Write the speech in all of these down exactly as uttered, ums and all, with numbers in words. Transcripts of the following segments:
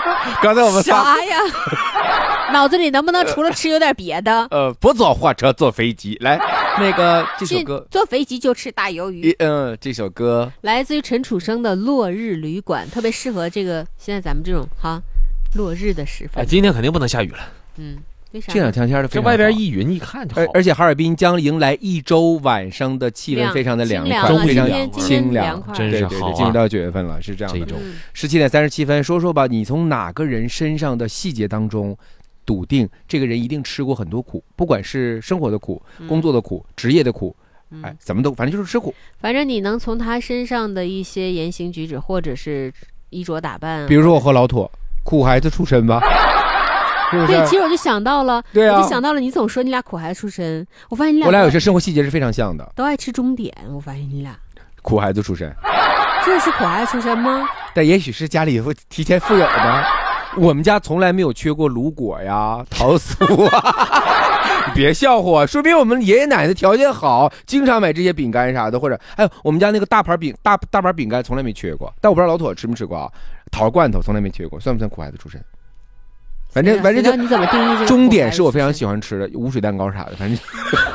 刚才我们啥呀？脑子里能不能除了吃有点别的？ 呃，不坐火车，坐飞机。来，那个这首歌， 坐飞机就吃大鱿鱼。 嗯，这首歌来自于陈楚生的《落日旅馆》，特别适合这个现在咱们这种哈落日的时分。 哎，今天肯定不能下雨了。 嗯，为啥？ 这两天天的非常好， 这外边一云一看就好。 而而且哈尔滨将迎来一周晚上的气温非常的凉快，非常清凉， 真是好啊！ 进入到九月份了，是这样的。 这一周十七点三十七分，说说吧，你从哪个人身上的细节当中笃定这个人一定吃过很多苦，不管是生活的苦、工作的苦、职业的苦，哎，怎么都反正就是吃苦。 反正你能从他身上的一些言行举止，或者是衣着打扮， 比如说我和老妥，苦孩子出身吧。是是对，其实我就想到了， 对啊， 我就想到了，你总说你俩苦孩子出身，我发现你俩我俩有些生活细节是非常像的， 都爱吃钟点，我发现你俩苦孩子出身， 这是苦孩子出身吗？ 但也许是家里会提前富有的，我们家从来没有缺过卤果呀、桃酥啊，你别笑话，说明我们爷爷奶奶条件好，经常买这些饼干啥的，或者还有我们家那个大盘饼大大盘饼干从来没缺过，但我不知道老妥吃没吃过啊，桃罐头从来没缺过，算不算苦孩子出身？反正反正就你怎么定义这个？ 终点是我非常喜欢吃的无水蛋糕啥的，反正。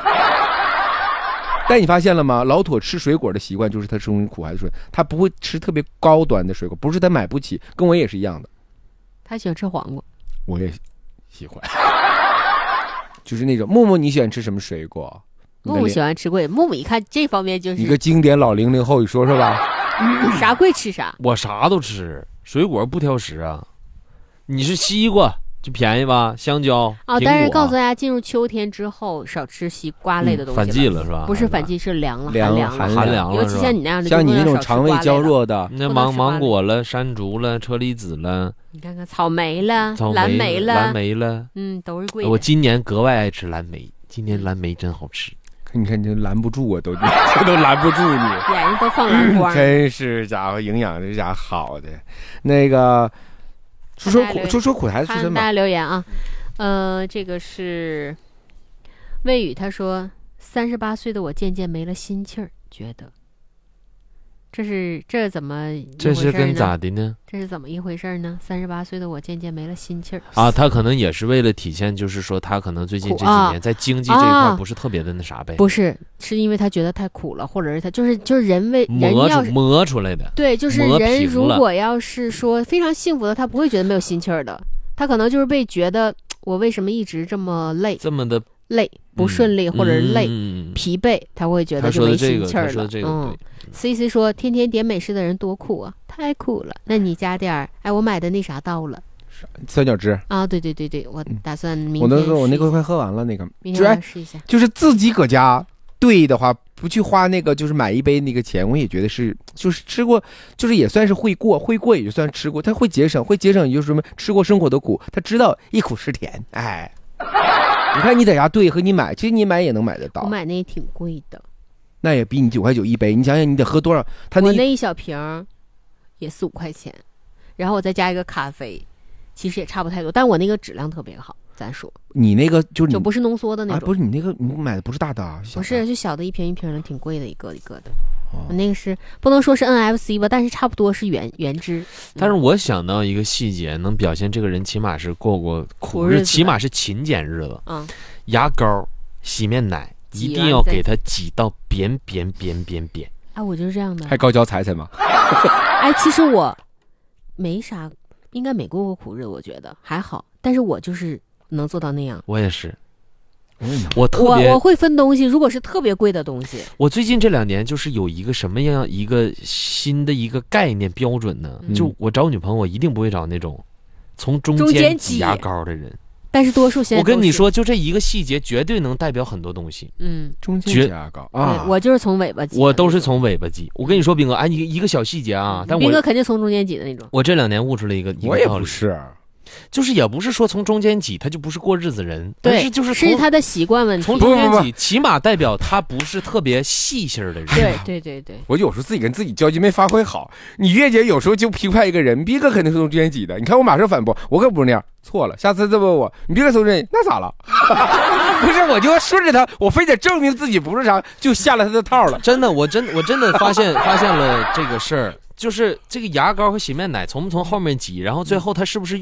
但你发现了吗？老妥吃水果的习惯就是他是种苦孩子出身，他不会吃特别高端的水果，不是他买不起，跟我也是一样的。 他喜欢吃黄瓜， 我也喜欢。就是那种木木，你喜欢吃什么水果？ 木木喜欢吃桂，木木一看这方面就是一个经典老零零后，你说说吧。 嗯、啥贵吃啥， 我啥都吃，水果不挑食啊。你是西瓜就便宜吧，香蕉哦，但是告诉大家，进入秋天之后少吃西瓜类的东西、嗯。 反季了是吧？ 不是反季，是凉了， 凉寒凉了， 寒凉了。 尤其像你那样的， 像你那种肠胃娇弱的， 那芒芒果了、山竹了、车厘子了， 你看看草莓了、 草莓蓝莓了、 蓝莓了， 嗯，都是贵的。 我今年格外爱吃蓝莓，今年蓝莓真好吃。 你看，你这拦不住啊，都这都拦不住你， 脸上都放蓝光， 真是家伙，营养这家伙好的。那个说说苦，说说苦孩子出身吧。 大家留言啊，呃，这个是魏宇，他说三十八岁的我渐渐没了心气儿，觉得这是这怎么这是跟咋的呢？ 这是怎么一回事呢？三十八岁的我渐渐没了心气儿啊！他可能也是为了体现，就是说他可能最近这几年在经济这一块不是特别的那啥呗。 啊、不是，是因为他觉得太苦了，或者是他就是就是人为人磨要出磨出来的。 对，就是人如果要是说非常幸福的，他不会觉得没有心气儿的，他可能就是被觉得我为什么一直这么累， 这么的累不顺利、嗯、或者是累、 嗯、 疲惫，他会觉得就没心气儿了。 这个、嗯。 C C 说：“天天点美食的人多苦啊，太苦了。那你加点儿，哎，我买的那啥到了， 三角汁啊，对对对对，我打算明天、 嗯、我那个我那个快喝完了，那个明天试一下。 就是自己搁家对的话，不去花那个就是买一杯那个钱，我也觉得是就是吃过，就是也算是会过，会过也就算吃过，他会节省，会节省，也就是什么吃过生活的苦，他知道一苦是甜，哎，你看你在家对和你买，其实你买也能买得到， 我买那也挺贵的。” 那也比你九块九一杯，你想想你得喝多少？他那我那一小瓶也四五块钱，然后我再加一个咖啡，其实也差不太多，但我那个质量特别好。咱说你那个就是就不是浓缩的那种， 啊、不是你那个你买的不是大的啊， 不是就小的一瓶一瓶的，挺贵的，一个一个的。哦、我那个是不能说是 N F C 吧，但是差不多是原原汁。 但是我想到一个细节，能表现这个人起码是过过苦日，起码是勤俭日子。 嗯， 牙膏、洗面奶。一定要给它挤到扁扁扁扁扁。 哎，我就是这样的。 还高脚踩踩吗？ 哎，其实我没啥，应该没过过苦日，我觉得还好。但是我就是能做到那样。 我也是，我特别我我会分东西，如果是特别贵的东西。 我最近这两年就是有一个什么样一个新的一个概念标准呢？嗯、就我找女朋友，我一定不会找那种从中间挤牙膏的人。 但是多数现在我跟你说，就这一个细节，绝对能代表很多东西。 嗯， 中间牙膏啊， 我就是从尾巴挤， 我都是从尾巴挤。我跟你说，斌哥，哎，一个一个小细节啊，但我斌哥肯定从中间挤的那种。 我这两年悟出了一个，一个我也不是， 就是也不是说从中间挤他就不是过日子人， 对， 但是就是是他的习惯问题。 从中间挤，起码代表他不是特别细心的人。 对对对对， 我有时候自己跟自己交际没发挥好。你月姐有时候就评判一个人，斌哥肯定是从中间挤的。你看我马上反驳，我可不是那样。错了，下次再问我，你别从这，那咋了？不是，我就要顺着他，我非得证明自己不是啥，就下了他的套了。 真的，我真我真的发现发现了这个事儿，就是这个牙膏和洗面奶从不从后面挤，然后最后它是不是